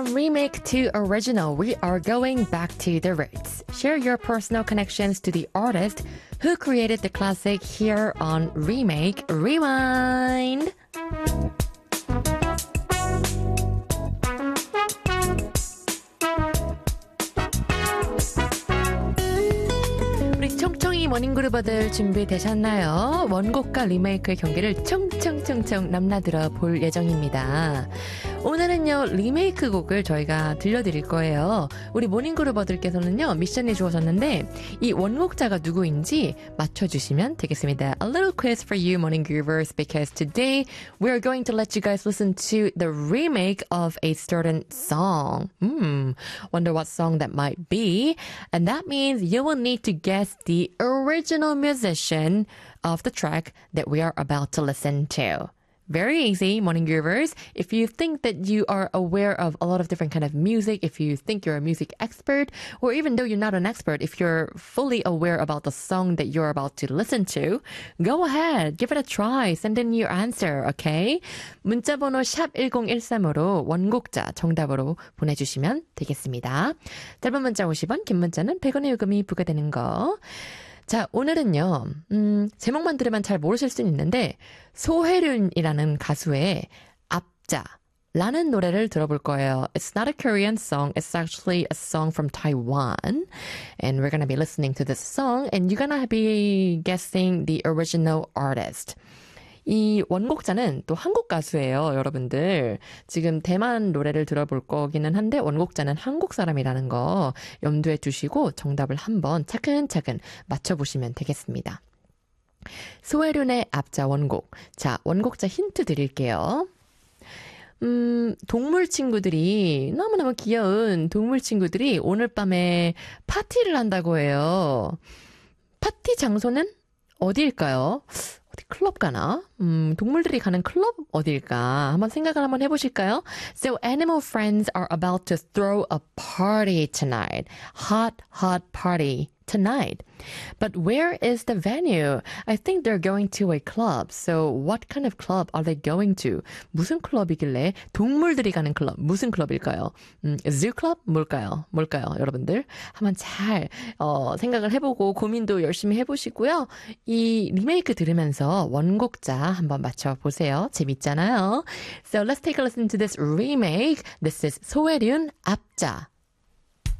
From remake to original, we are going back to the roots. Share your personal connections to the artist who created the classic here on Remake Rewind. 총총이 모닝그루버들 준비되셨나요? 원곡과 리메이크의 경기를 총총총총 넘나들어 볼 예정입니다. 오늘은요 리메이크 곡을 저희가 들려드릴 거예요. 우리 모닝그루버들께서는요 미션이 주어졌는데 이 원곡자가 누구인지 맞춰주시면 되겠습니다. A little quiz for you moningroovers because today we're going to let you guys listen to the remake of a certain song. Wonder what song that might be. And that means you will need to guess the original musician of the track that we are about to listen to. Very easy, Morning Groovers. If you think that you are aware of a lot of different kind of music, if you think you're a music expert, or even though you're not an expert, if you're fully aware about the song that you're about to listen to, go ahead, give it a try. Send in your answer, okay? 문자번호 샵 1013으로 원곡자 정답으로 보내주시면 되겠습니다. 짧은 문자 50원, 긴 문자는 100원의 요금이 부과되는 거. 자, 오늘은요, 제목만 들으면 잘 모르실 수는 있는데, 소혜륜이라는 가수의 앞자라는 노래를 들어볼 거예요. It's not a Korean song, it's actually a song from Taiwan. And we're gonna be listening to this song, and you're gonna be guessing the original artist. 이 원곡자는 또 한국 가수예요, 여러분들. 지금 대만 노래를 들어볼 거기는 한데 원곡자는 한국 사람이라는 거 염두에 두시고 정답을 한번 차근차근 맞춰보시면 되겠습니다. 소혜륜의 앞자 원곡. 자, 원곡자 힌트 드릴게요. 동물 친구들이, 너무너무 귀여운 동물 친구들이 오늘 밤에 파티를 한다고 해요. 파티 장소는 어디일까요? 어디 클럽 가나? 동물들이 가는 클럽 어디일까? 한번 생각을 한번 해보실까요? So animal friends are about to throw a party tonight. Hot, hot party tonight. But where is the venue? I think they're going to a club. So what kind of club are they going to? 무슨 클럽이길래 동물들이 가는 클럽, 무슨 클럽일까요? zoo club? 뭘까요? 여러분들? 한번 잘 생각을 해보고 고민도 열심히 해보시고요. 이 리메이크 들으면서 원곡자 한번 맞춰보세요. 재밌잖아요. So let's take a listen to this remake. This is 소혜륜 앞자.